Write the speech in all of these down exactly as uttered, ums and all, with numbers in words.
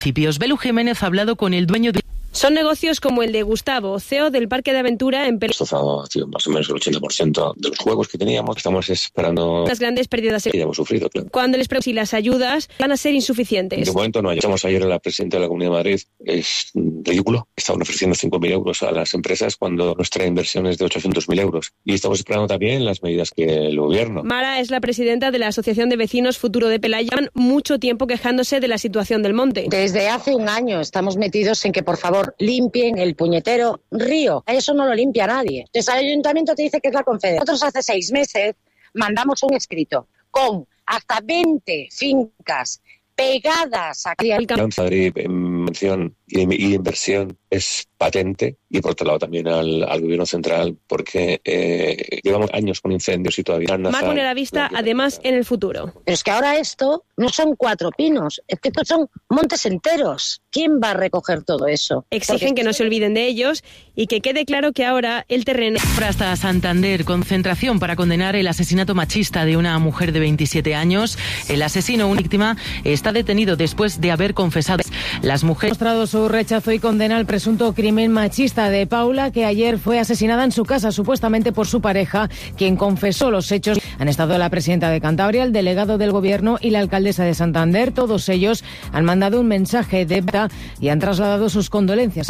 Belu Jiménez ha hablado con el dueño de... Son negocios como el de Gustavo, C E O del Parque de Aventura en Perú. Esto ha sido más o menos el ochenta por ciento de los juegos que teníamos. Estamos esperando las grandes pérdidas que ya hemos sufrido, claro. Cuando les pregunto si las ayudas van a ser insuficientes. De momento no. Llamamos ayer a la presidenta de la Comunidad de Madrid. Es ridículo. Estaban ofreciendo cinco mil euros a las empresas cuando nuestra inversión es de ochocientos mil euros. Y estamos esperando también las medidas que el gobierno... Mara es la presidenta de la Asociación de Vecinos Futuro de Pelaya. Llevan mucho tiempo quejándose de la situación del monte. Desde hace un año estamos metidos en que, por favor, limpien el puñetero río. Eso no lo limpia nadie. Entonces el ayuntamiento te dice que es la Confederación. Nosotros hace seis meses mandamos un escrito con hasta veinte fincas pegadas a... El Madrid en mención y inversión es patente, y por otro lado también al, al gobierno central, porque eh, llevamos años con incendios y todavía... Más poner a vista, además, en el futuro. Pero es que ahora esto no son cuatro pinos, es que estos son montes enteros. ¿Quién va a recoger todo eso? Exigen Porque... que no se olviden de ellos y que quede claro que ahora el terreno... Hasta Santander, concentración para condenar el asesinato machista de una mujer de veintisiete años. El asesino, una víctima, está detenido después de haber confesado. Las mujeres... Ha mostrado su rechazo y condena al presunto crimen machista de Paula, que ayer fue asesinada en su casa, supuestamente por su pareja, quien confesó los hechos. Han estado la presidenta de Cantabria, el delegado del Gobierno y la alcaldesa de Santander. Todos ellos han mandado un mensaje de paz y han trasladado sus condolencias.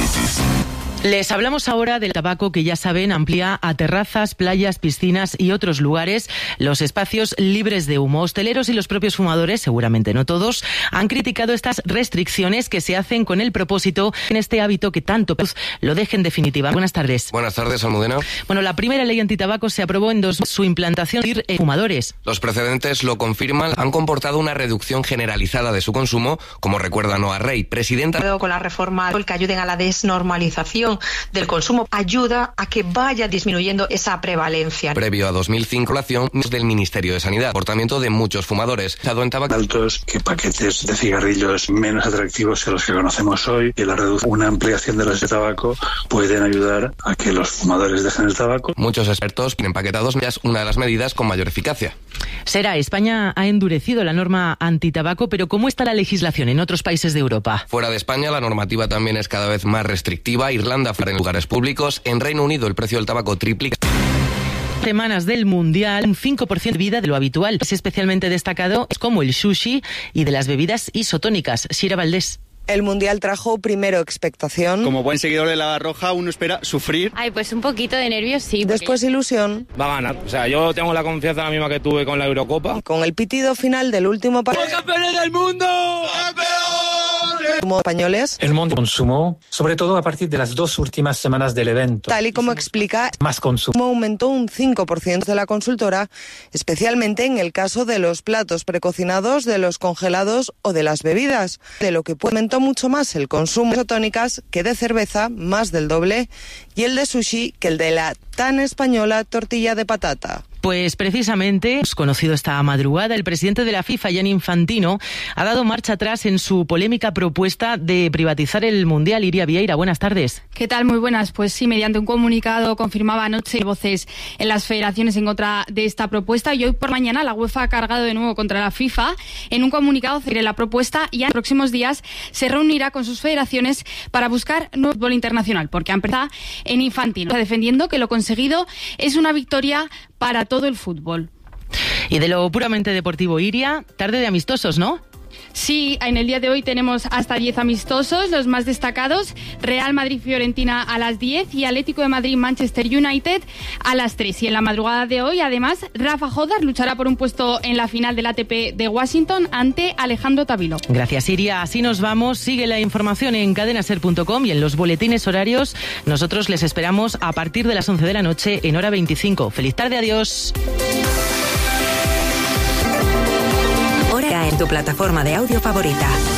Les hablamos ahora del tabaco, que ya saben amplía a terrazas, playas, piscinas y otros lugares los espacios libres de humo. Hosteleros y los propios fumadores, seguramente no todos, han criticado estas restricciones que se hacen con el propósito en este hábito que tanto lo dejen definitiva. Buenas tardes. Buenas tardes, Almudena. Bueno, la primera ley antitabaco se aprobó en dos mil. Su implantación en fumadores. Los precedentes lo confirman. Han comportado una reducción generalizada de su consumo, como recuerda Noa Rey, presidenta. Con la reforma que ayuden a la desnormalización del consumo, ayuda a que vaya disminuyendo esa prevalencia. Previo a dos mil cinco, la acción del Ministerio de Sanidad, comportamiento de muchos fumadores. En tabaco. Altos, que paquetes de cigarrillos menos atractivos que los que conocemos hoy, y la reducción, una ampliación de los de tabaco pueden ayudar a que los fumadores dejen el tabaco. Muchos expertos quieren empaquetados, es una de las medidas con mayor eficacia. Será, España ha endurecido la norma antitabaco, pero ¿cómo está la legislación en otros países de Europa? Fuera de España, la normativa también es cada vez más restrictiva. Irlanda, en lugares públicos. En Reino Unido, el precio del tabaco triplica. Semanas del Mundial, un cinco por ciento de vida de lo habitual. Es especialmente destacado es como el sushi y de las bebidas isotónicas. Shira Valdés. El Mundial trajo primero expectación. Como buen seguidor de la Roja, uno espera sufrir. Ay, pues un poquito de nervios, sí. Después ilusión. Va a ganar. O sea, yo tengo la confianza la misma que tuve con la Eurocopa. Con el pitido final del último partido. ¡Campeones del mundo! ¡Campeones! Como españoles. El mundo consumó, sobre todo a partir de las dos últimas semanas del evento. Tal y como explica, más consumo. Aumentó un cinco por ciento de la consultora, especialmente en el caso de los platos precocinados, de los congelados o de las bebidas, de lo que aumentó mucho más el consumo de isotónicas que de cerveza, más del doble, y el de sushi que el de la tan española tortilla de patata. Pues precisamente, conocido esta madrugada, el presidente de la FIFA, Gianni Infantino, ha dado marcha atrás en su polémica propuesta de privatizar el Mundial. Iria Vieira, buenas tardes. ¿Qué tal? Muy buenas. Pues sí, mediante un comunicado confirmaba anoche voces en las federaciones en contra de esta propuesta, y hoy por mañana la UEFA ha cargado de nuevo contra la FIFA. En un comunicado sobre la propuesta, y en los próximos días se reunirá con sus federaciones para buscar nuevo fútbol internacional, porque ha empezado en Infantino, está defendiendo que lo conseguido es una victoria para todo el fútbol. Y de lo puramente deportivo, Iria, tarde de amistosos, ¿no? Sí, en el día de hoy tenemos hasta diez amistosos, los más destacados: Real Madrid-Fiorentina a las diez y Atlético de Madrid-Manchester United a las tres. Y en la madrugada de hoy, además, Rafa Jodar luchará por un puesto en la final del A T P de Washington ante Alejandro Tavilo. Gracias, Iria. Así nos vamos. Sigue la información en cadena ser punto com y en los boletines horarios. Nosotros les esperamos a partir de las once de la noche en hora veinticinco. Feliz tarde, adiós. Hora en tu plataforma de audio favorita.